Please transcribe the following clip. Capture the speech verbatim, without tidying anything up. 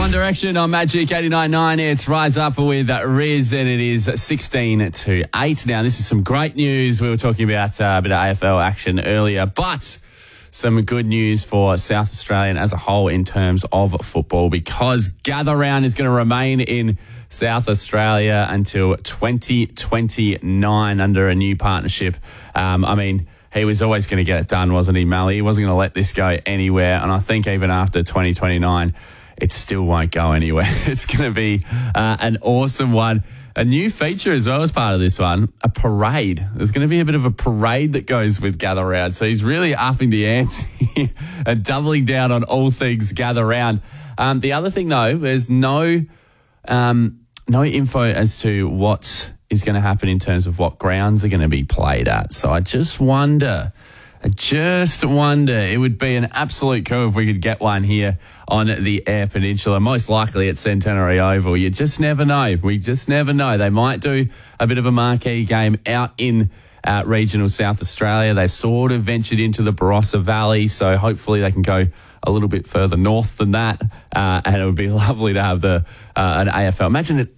One Direction on Magic eighty-nine point nine. It's Rise Up with Riz, and it is sixteen to eight. Now, this is some great news. We were talking about uh, a bit of A F L action earlier, but some good news for South Australian as a whole in terms of football, because Gather Round is going to remain in South Australia until twenty twenty-nine under a new partnership. Um, I mean, he was always going to get it done, wasn't he, Mally? He wasn't going to let this go anywhere, and I think even after twenty twenty-nine, it still won't go anywhere. It's going to be uh, an awesome one. A new feature as well as part of this one, a parade. There's going to be a bit of a parade that goes with Gather Round. So he's really upping the ante and doubling down on all things Gather Round. Um, the other thing, though, there's no um, no info as to what is going to happen in terms of what grounds are going to be played at. So I just wonder... I just wonder, it would be an absolute coup if we could get one here on the Eyre Peninsula, most likely at Centenary Oval. You just never know. We just never know. They might do a bit of a marquee game out in uh, regional South Australia. They've sort of ventured into the Barossa Valley, so hopefully they can go a little bit further north than that, uh, and it would be lovely to have the uh, an A F L. Imagine it